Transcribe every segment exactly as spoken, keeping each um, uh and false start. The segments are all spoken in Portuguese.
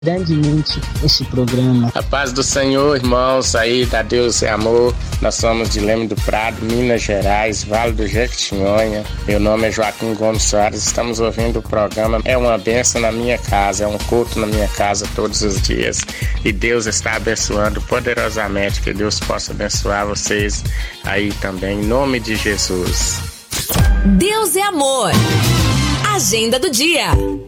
grandemente esse programa. A paz do Senhor, irmãos, aí da Deus é Amor. Nós somos de Leme do Prado, Minas Gerais, Vale do Jequitinhonha. Meu nome é Joaquim Gomes Soares. Estamos ouvindo o programa. É uma bênção na minha casa, é um culto na minha casa todos os dias. E Deus está abençoando poderosamente. Que Deus possa abençoar vocês aí também, em nome de Jesus. Deus é Amor. Agenda do dia.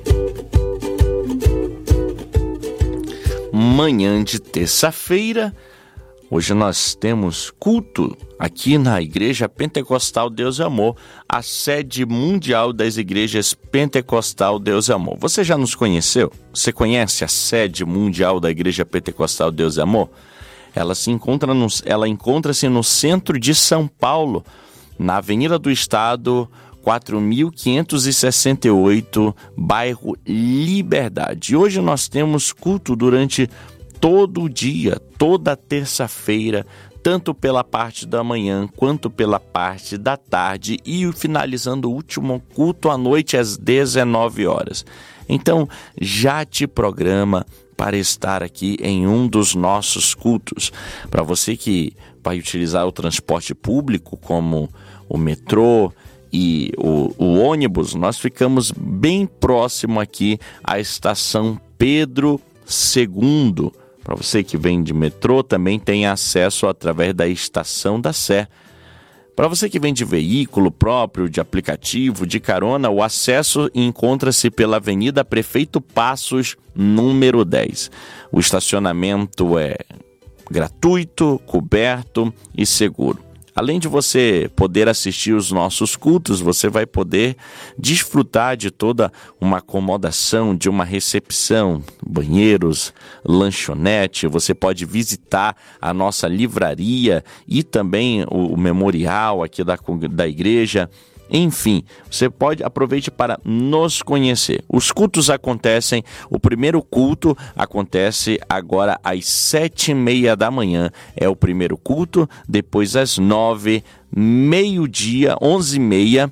Manhã de terça-feira, hoje nós temos culto aqui na Igreja Pentecostal Deus é Amor, a sede mundial das igrejas Pentecostal Deus é Amor. Você já nos conheceu? Você conhece a sede mundial da Igreja Pentecostal Deus é Amor? Ela se encontra no, ela encontra-se no centro de São Paulo, na Avenida do Estado, quatro mil quinhentos e sessenta e oito, bairro Liberdade. Hoje nós temos culto durante todo o dia, toda terça-feira, tanto pela parte da manhã quanto pela parte da tarde e finalizando o último culto à noite às dezenove horas. Então, já te programa para estar aqui em um dos nossos cultos. Para você que vai utilizar o transporte público como o metrô e o, o ônibus, nós ficamos bem próximo aqui à estação Pedro segundo. Para você que vem de metrô, também tem acesso através da estação da Sé. Para você que vem de veículo próprio, de aplicativo, de carona, o acesso encontra-se pela Avenida Prefeito Passos, número dez. O estacionamento é gratuito, coberto e seguro. Além de você poder assistir os nossos cultos, você vai poder desfrutar de toda uma acomodação, de uma recepção, banheiros, lanchonete. Você pode visitar a nossa livraria e também o memorial aqui da, da igreja. Enfim, você pode aproveite para nos conhecer. Os cultos acontecem, o primeiro culto acontece agora às sete e meia da manhã. É o primeiro culto, depois às nove, meio-dia, onze e meia,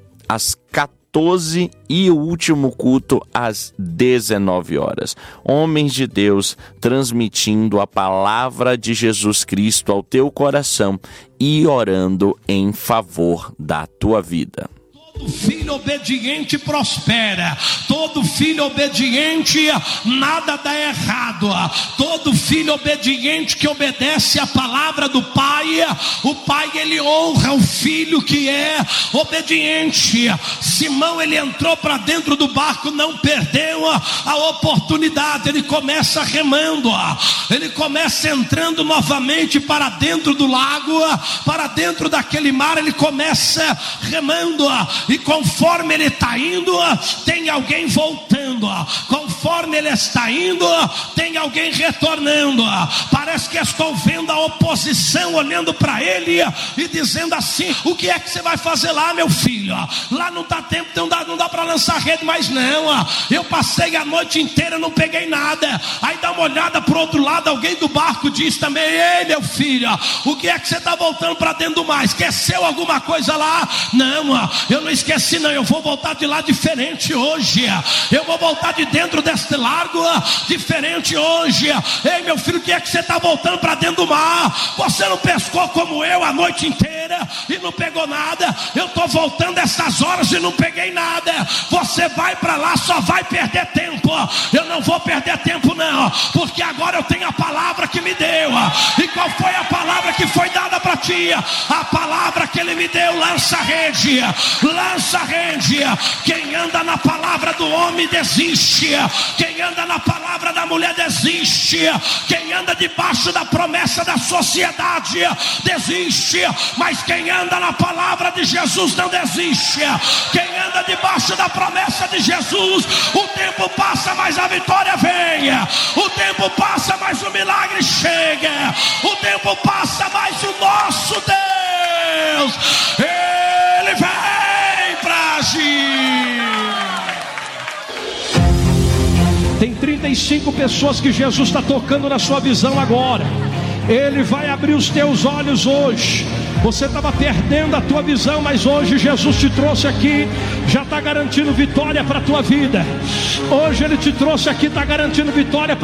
às quatorze e o último culto às dezenove horas. Homens de Deus transmitindo a palavra de Jesus Cristo ao teu coração e orando em favor da tua vida. Todo filho obediente prospera. Todo filho obediente, nada dá errado. Todo filho obediente que obedece a palavra do pai, o pai ele honra o filho que é obediente. Simão ele entrou para dentro do barco, não perdeu a oportunidade. Ele começa remando, ele começa entrando novamente para dentro do lago, para dentro daquele mar. Ele começa remando. E conforme ele está indo, tem alguém voltando. Conforme ele está indo, tem alguém retornando. Parece que estou vendo a oposição olhando para ele e dizendo assim: o que é que você vai fazer lá, meu filho? Lá não dá tempo, não dá, não dá para lançar rede mais não. Eu passei a noite inteira, não peguei nada. Aí dá uma olhada para o outro lado, alguém do barco diz também: ei, meu filho, o que é que você está voltando para dentro do mar? Esqueceu alguma coisa lá? Não, eu não esqueci não, eu vou voltar de lá diferente hoje. Eu vou voltar de dentro deste largo diferente hoje. Ei, meu filho, o que é que você está voltando para dentro do mar? Você não pescou como eu a noite inteira e não pegou nada. Eu estou voltando essas horas e não peguei nada. Você vai para lá, só vai perder tempo. Eu não vou perder tempo não, porque agora eu tenho a palavra que me deu. E qual foi a palavra que foi dada para ti? A palavra que ele me deu: lança a rede, lança a rede. Quem anda na palavra do homem desiste. Quem anda na palavra da mulher desiste. Quem anda debaixo da promessa da sociedade desiste. Mas quem anda na palavra de Jesus não desiste. Quem anda debaixo da promessa de Jesus, o tempo passa, mas a vitória vem. O tempo passa, mas o milagre chega. O tempo passa, mas o nosso Deus, ele vem pra agir. Tem trinta e cinco pessoas que Jesus está tocando na sua visão agora. Ele vai abrir os teus olhos hoje. Você estava perdendo a tua visão, mas hoje Jesus te trouxe aqui, já está garantindo vitória para a tua vida. Hoje Ele te trouxe aqui, está garantindo vitória para